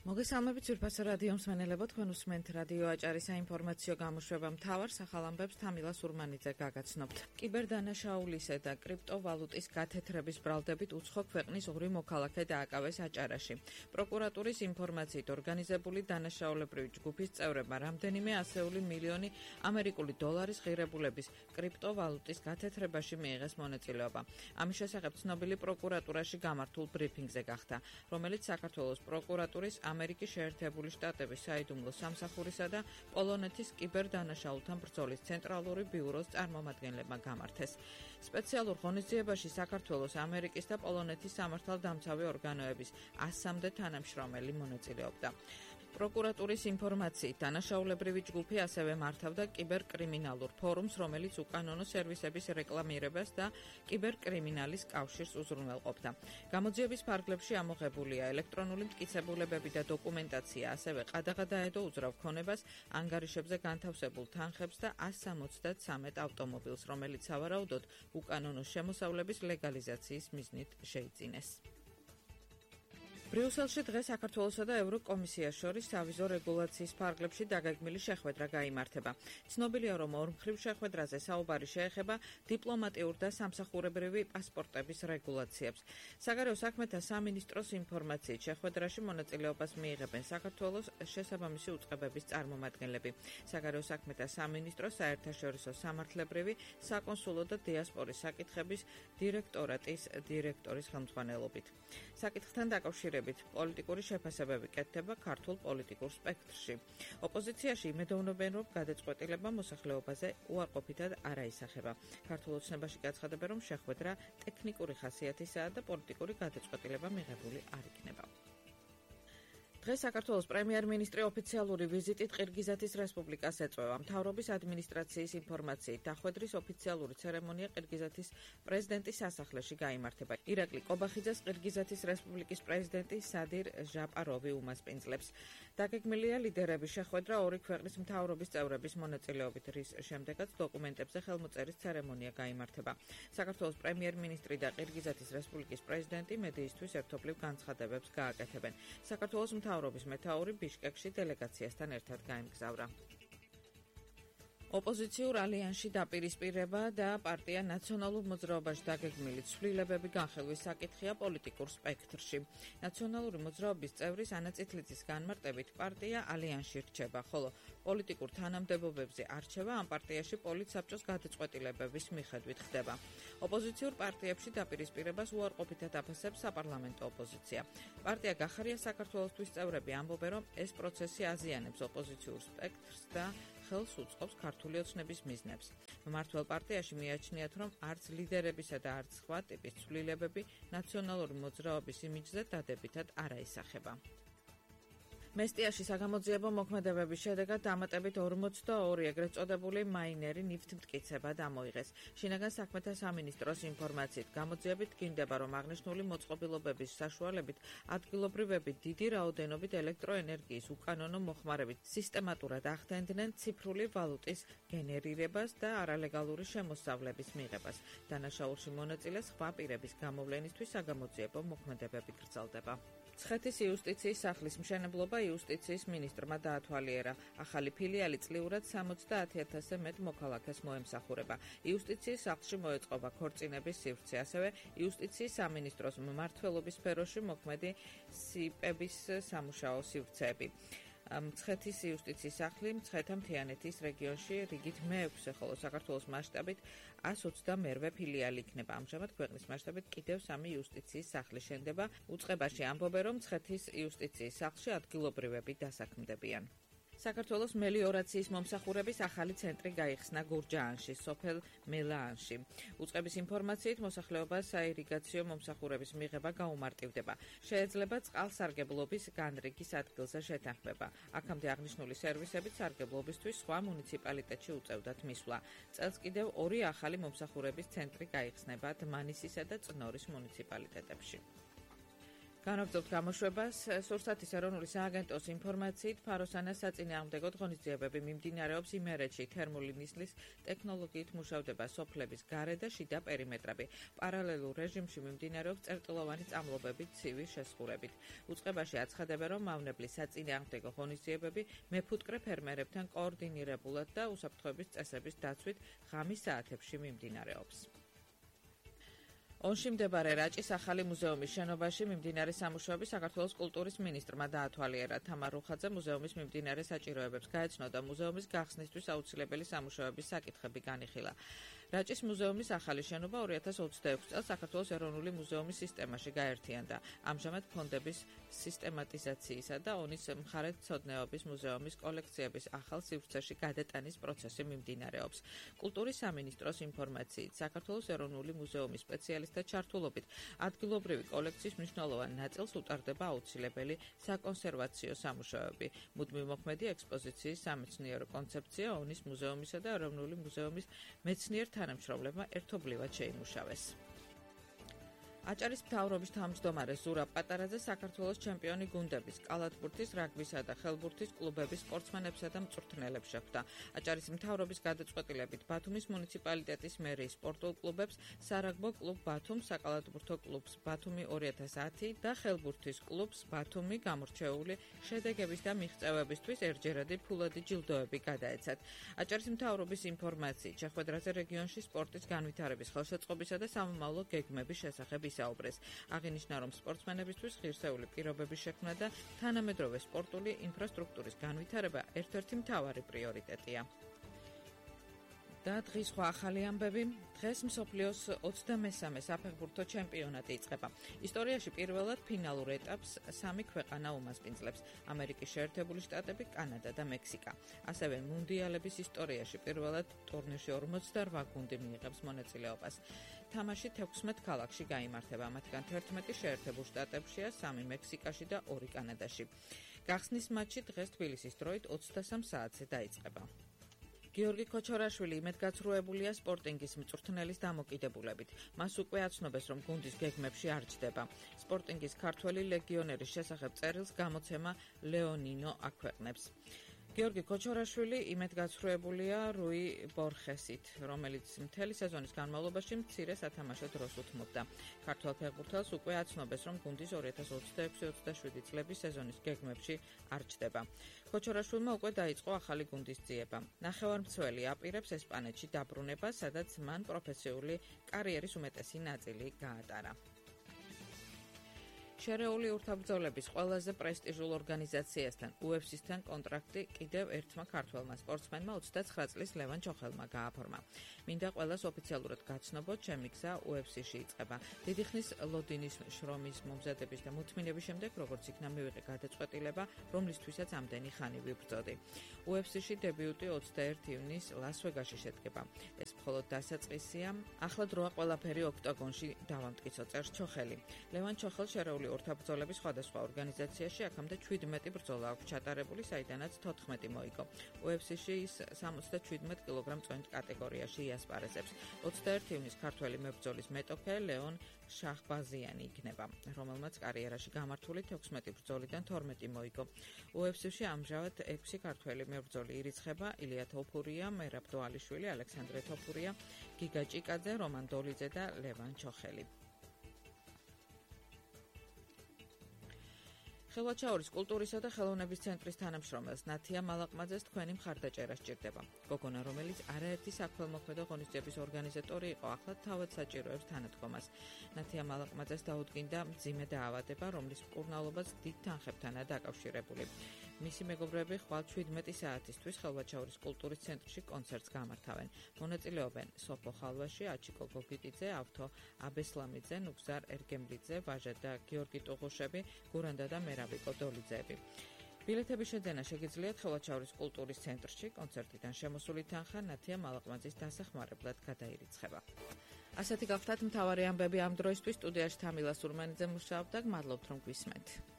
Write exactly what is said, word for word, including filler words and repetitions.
მოგესალმებით ძვირფასო რადიო მსმენელებო, თქვენ უსმენთ რადიო აჭარის საინფორმაციო გამოშვება მთავარ სახალამბებს თამილა სურმანიძე გაგაცნობთ. კიბერდანაშაულისა და კრიპტოვალუტის გათეთრების ბრალდებით უცხო ქვეყნის ორი მოქალაქე დააკავეს აჭარაში. პროკურატურის ინფორმაციით ორგანიზებული დანაშაულებრივი ჯგუფის წევრებმა რამდენიმე ასეული მილიონი ამერიკული დოლარის ღირებულების კრიპტოვალუტის გათეთრებაში მიიღეს მონაწილეობა. ამის შესახებ ცნობილი პროკურატურაში გამართულ ბრიფინგზე გახდა, რომელიც საქართველოს პროკურატურის ამერიკის შეერთებული შტატების საიდუმლო სამსახურისა და პოლონეთის კიბერდანაშაულთან ბრძოლის ცენტრალური ბიუროს წარმომადგენლებმა გამართეს. სპეციალურ ღონისძიებაში საქართველოს, ამერიკის და პოლონეთის სამართალდამცავი ორგანოების ასამდე თანამშრომელი მონაწილეობდა. პროკურატურის ინფორმაციით დანაშაულებრივი ჯგუფი ასევე მართავდა კიბერკრიმინალურ ფორუმს, რომელიც უკანონო სერვისების რეკლამირებას და კიბერკრიმინალის კავშირს უზრუნველყოფდა. გამოძიების ფარგლებში ამოღებულია ელექტრონული მტკიცებულებები და დოკუმენტაცია, ასევე ყადაღა დაედო უძრავ ქონებას, ანგარიშებზე განთავსებულ თანხებს და ასს სამოცდათრამეტ ავტომობილს, რომელიც სავარაუდოდ უკანონო შემოსავლების ლეგალიზაციის მიზნით შეიძინეს. ბრიუსელში დღეს საქართველოსა და ევროკომისიას შორის ავიზო რეგულაციის ფარგლებში დაგეგმილი შეხვედრა გაიმართება. ცნობილია, რომ ორმხრივ შეხვედრაზე საუბარი შეეხება დიპლომატიურ და სამსახურებრივი პასპორტების რეგულაციებს. საგარეო საქმეთა სამინისტროს ინფორმაციით, შეხვედრაში მონაწილეობას მიიღებენ საქართველოს შესაბამისი უწყებების წარმომადგენლები. საგარეო საქმეთა სამინისტროს საერთაშორისო სამართლებრივი, საკონსულო და დიასპორის საკითხების დირექტორატის დირექტორის ხელმძღვანელობით. საკითხთან დაკავშირებით პოლიტიკური შეფასებები კეთდება ქართულ პოლიტიკურ სპექტრში. ოპოზიციაში იმედოვნებენ, რომ გადაწყვეტილება მოსახლეობაზე უარყოფითად არ აისახება. ქართულ ოცნებაში გაცხადებენ, რომ შეხვედრა ტექნიკური ხასიათისაა და პოლიტიკური გადაწყვეტილება მიღებული არ იქნება. დღეს საქართველოს პრემიერ-მინისტრი ოფიციალური ვიზიტით ყირგიზეთის რესპუბლიკას ეწვევა. მთავრობის ადმინისტრაციის ინფორმაციით, დახვედრის ოფიციალური ცერემონია ყირგიზეთის პრეზიდენტის სასახლეში გაიმართება. ირაკლი კობახიძეს ყირგიზეთის რესპუბლიკის პრეზიდენტი სადირ ჟაპაროვი უმასპინძლებს. დაგეგმილია ლიდერების შეხვედრა ორი ქვეყნის მთავრობის წევრების მონაწილეობით, რის შემდეგაც დოკუმენტებზე ხელმოწერის ცერემონია გაიმართება. საქართველოს პრემიერ-მინისტრი და ყირგიზეთის რესპუბლიკის პრეზიდენტი მედიისთვის ერთობლივ განცხადებებს გააკეთებენ. საქართველოს მთავრობის მეთაური ბიშკეკში დელეგაციასთან ერთად გაემგზავრა. ოპოზიციურ ალიანსში დაპირისპირება და პარტია ნაციონალურ მოძრაობაში დაგეგმილი ცვლილებები განხილვის საკითხია პოლიტიკურ სპექტრში. ნაციონალური მოძრაობის წევრის ანა წითლიძის განმარტებით, პარტია ალიანსში რჩება, ხოლო პოლიტიკურ თანამდებობებზე არჩევა ამ პარტიაში პოლიტსაბჭოს გადაწყვეტილებების მიხედვით ხდება. ოპოზიციურ პარტიებში დაპირისპირებას უარყოფითად აფასებს საპარლამენტო ოპოზიცია. პარტია გახარია საქართველოსთვის წევრები ამბობენ, რომ ეს პროცესი აზიანებს ოპოზიციურ სპექტრს და ხელს უწყობს ქართული ოცნების მიზნებს. მმართველ პარტიაში მიაჩნიათ, რომ არც ლიდერებისა და არც სხვა ტიპის ცვლილებები ნაციონალური მოძრაობის იმიჯზე დადებითად არ აისახება. მესტიაში საგამოძიებო მოქმედებების შედეგად დამატებით ორმოცდაორი ეგრეთ წოდებული მაინერი ნივთმტკიცება დამოიღეს. შინაგან საქმეთა სამინისტროს ინფორმაციით, გამოძიებით დგინდება, რომ აღნიშნული მოწყობილობების საშუალებით ადგილობრივები დიდი რაოდენობით ელექტროენერგიის უკანონო მოხმარებით სისტემატურად ახდენდნენ ციფრული ვალუტის გენერირებას და არალეგალური შემოსავლების მიღებას. დანაშაულში მონაწილე სხვა პირების გამოვლენისთვის საგამოძიებო მოქმედებები გრძელდება. მცხეთის იუსტიციის სახლის მშენებლობა იუსტიციის მინისტრმა დაათვალიერა. ახალი ფილიალი წლიურად სამოცდაათი ათასზე მეტ მოქალაქეს მოემსახურება. იუსტიციის სახლში მოეწყობა ქორწინების სივრცე, ასევე იუსტიციის სამინისტროს მმართველობის სფეროში მოქმედი სიპების სამუშაო სივრცეები. მცხეთის იუსტიციის სახლი მცხეთა-მთიანეთის რეგიონში რიგით მეექვსე, ხოლო საქართველოს მასშტაბით ასს ოცდამერვე ფილიალი იქნება. ამჟამად ქვეყნის მასშტაბით კიდევ სამი იუსტიციის სახლი შენდება. უწყებაში ამბობენ, რომ მცხეთის იუსტიციის სახლში ადგილობრივები დასაქმდებიან. საქართველოს მელიორაციის მომსახურების ახალი ცენტრი გაიხსნა გურჯაანში, სოფელ მელაანში. უწყების ინფორმაციით, მოსახლეობას საირიგაციო მომსახურების მიღება გაუმარტივდება. შეეძლება წყალსარგებლობის განრიგის ადგილზე შეთანხმება. აქამდე აღნიშნული სერვისებით სარგებლობისთვის სხვა მუნიციპალიტეტში უწევდათ მისვლა. წელს კიდევ ორი ახალი მომსახურების ცენტრი გაიხსნება დმანისისა და წნორის მუნიციპალიტეტებში. განაგრძობთ გამოშვებას. სურსათის ეროვნული სააგენტოს ინფორმაციით, ფაროსანას საწინააღმდეგოდ ღონისძიებები მიმდინარეობს იმერეთში, თერმული ნისლის ტექნოლოგიით მუშავდება სოფლების გარე და შიდა პერიმეტრები. პარალელურ რეჟიმში მიმდინარეობს წერტილოვანი წამლობებით ცივი შესხურებით. უწყებაში აცხადებენ, რომ მავნებლის საწინააღმდეგო ღონისძიებები მეფუტკრე ფერმერებთან კოორდინირებულად და უსაფრთხოების წესების დაცვით ღამის საათებში მიმდინარეობს. ონში მდებარე რაჭის ახალი მუზეუმის შენობაში მიმდინარე სამუშაოები საქართველოს კულტურის მინისტრმა დაათვალიერა. თამარ რუხაძე მუზეუმის მიმდინარე საჭიროებებს გაეცნო და მუზეუმის გახსნისთვის აუცილებელი სამუშაოების საკითხები განიხილა. რაჭის მუზეუმის ახალი შენობა ორი ათას ოცდაექვსი წელს საქართველოს ეროვნული მუზეუმის სისტემაში გაერთიანდა. ამჟამად ფონდების სისტემატიზაციისა და ონის მხარეთმცოდნეობის მუზეუმის კოლექციების ახალ სივრცეში გადატანის პროცესი მიმდინარეობს. კულტურის სამინისტროს ინფორმაციით, საქართველოს ეროვნული მუზეუმის სპეციალისტთა ჩართულობით ადგილობრივი კოლექციის მნიშვნელოვან ნაწილს უტარდება აუცილებელი საკონსერვაციო სამუშაოები. მუდმივ მოქმედი ექსპოზიციის სამეცნიერო კონცეფცია ონის მუზეუმისა და ეროვნული მუზეუმის მეცნიერ თანამშრომლებმა ერთობლივად შეიმუშავეს. აჭარის მთავრობის თავმჯდომარე ზურაბ პატარაძე საქართველოს ჩემპიონი გუნდების, კალათბურთის, რაგბისა და ხელბურთის კლუბების სპორტსმენებსა და მწვრთნელებს შეხვდა. აჭარის მთავრობის გადაწყვეტილებით ბათუმის მუნიციპალიტეტის მერიის სპორტულ კლუბებს, სარაგბო კლუბ ბათუმს, საკალათბურთო კლუბს ბათუმი ორი ათას ათი და ხელბურთის კლუბს ბათუმი გამორჩეული შედეგების და მიღწევებისთვის ერთჯერადი ფულადი ჯილდოები გადაეცათ. აჭარის მთავრობის ინფორმაციით, შეხვედრაზე რეგიონში სპორტის განვითარების ხელშეწყობისა და სამომავლო გეგმების შესახებ ისაუბრეს. აღინიშნა, რომ სპორტსმენებისთვის ღირსეული პირობების შექმნა და თანამედროვე სპორტული ინფრასტრუქტურის განვითარება ერთ-ერთი მთავარი პრიორიტეტია. და დღის სხვა ახალი ამბები. დღეს მსოფლიოს ოცდამესამე საფეხბურთო ჩემპიონატი იწყება. ისტორიაში პირველად ფინალურ ეტაპს სამი ქვეყანა უმასპინძლებს: ამერიკის შეერთებული შტატები, კანადა და მექსიკა. ასევე მუნდიალების ისტორიაში პირველად ტურნირში ორმოცდარვა გუნდი მიიღებს მონაწილეობას. თამაში თექვსმეტ ქალაქში გაიმართება, მათგან თერთმეტი შეერთებულ შტატებშია, სამი მექსიკაში და ორი კანადაში. გახსნის მატჩი დღეს თბილისის დროით ოცდასამ საათზე დაიწყება. გიორგი ქოჩორაშვილი იმედგაცრუებულია სპორტინგის მწვრთნელის დამოკიდებულებით. მას უკვე აცნობეს, რომ გუნდის გეგმებში არ ჯდება. სპორტინგის ქართველი ლეგიონერის შესახებ წერილს გამოცემა ლეონინო აქვეყნებს. გიორგი ქოჩორაშვილი იმედგაცრუებულია რუი ბორხესით, რომელიც მთელი სეზონის განმავლობაში მცირე სათამაშო დროს უთმობდა. ქართველ ფეხბურთელს უკვე აცნობეს, რომ გუნდის ორი ათას ოცდაექვსი ოცდაშვიდი წლების სეზონის გეგმებში არ ჯდება. ქოჩორაშვილმა უკვე დაიწყო ახალი გუნდის ძიება. ნახევარმცველი აპირებს ესპანეთში დაბრუნება, სადაც მან პროფესიული კარიერის უმეტესი ნაწილი გაატარა. შერეული ურთაბრძოლების ყველაზე პრესტიჟულ ორგანიზაციასთან იუ ეფ სი-სთან კონტრაქტი კიდევ ერთმა ქართველმა სპორტსმენმა ოცდაცხრა წლის ლევან ჩოხელმა გააფორმა. მინდა ყველას ოფიციალურად გაცნობოთ, ჩემი გზა იუ ეფ სი-ში იწყება. დიდი ხნის ლოდინის შრომის მომზადების და მოთმინების შემდეგ, როგორც იქნა მივიღე გადაწყვეტილება, რომლისთვისაც ამდენი ხანი ვიბრძოდი. იუ ეფ სი-ში დებიუტი ოცდაერთი ივნის ლას-ვეგასში შედგება. ეს მხოლოდ დასაწყისია. ახლა დროა ყველაფერი ოქტაგონში დავამტკიცო, წერს ჩოხელი. ლევან ჩოხელ შერეული ურთაბრძოლების სხვადასხვა ორგანიზაციაში აქამდე შვიდმეტი ბრძოლა აქვს ჩატარებული, საიდანაც თოთხმეტი მოიგო. იუ ეფ სი-ში ის სამოცდაშვიდმეტ კილოგრამ წონით კატეგორიაში იასპარეზებს. ოცდაერთი ივნის ქართველი მებრძოლის მეტოქე ლეონ შაჰბაზიანი იქნება, რომელმაც კარიერაში გამართული თექვსმეტი ბრძოლიდან თორმეტი მოიგო. იუ ეფ სი-ში ამჟამად ექვსი ქართველი მებრძოლი ირიცხება: ილია თოფურია, მერაბ დოალიშვილი, ალექსანდრე თოფურია, გიგა ჭიკაძე, რომან დოლიძე და ლევან ჩოხელი. ხელვაჩაურის კულტურისა და ხელოვნების ცენტრის თანამშრომელს ნათია მალაყმაძეს თქვენი მხარდაჭერა სჭირდება. გოგონა, რომელიც არაერთი საქველმოქმედო ღონისძიების ორგანიზატორი იყო, ახლა თავად საჭიროებს თანადგომას. ნათია მალაყმაძეს დაუდგინდა მძიმე დაავადება, რომლის მკურნალობაც დიდ თანხებთანაა დაკავშირებული. მისი მეგობრები ხვალ შვიდმეტი საათისთვის ხელვაჩაურის კულტურის ცენტრში კონცერტს გამართავენ. მონაწილეობენ სოფო ხალვაში, აჩიკო გოგიტიძე, ავთო აბესლამიძე, ნუგზარ ერგემლიძე, ვაჟა და გიორგი ტუღუშები, გურანდა და მერაბი კოდოლიძეები. ბილეთების შეძენა შეგიძლიათ ხელვაჩაურის კულტურის ცენტრში. კონცერტიდან შემოსული თანხა ნათია მალაყმაძის დასახმარებლად გადაირიცხება. ასეთი გახდათ მთავარი ამბები ამ დროისთვის. სტუდიაში თამილა სურმანიძე მუშაობდა. გმადლობთ, რომ გვისმენთ.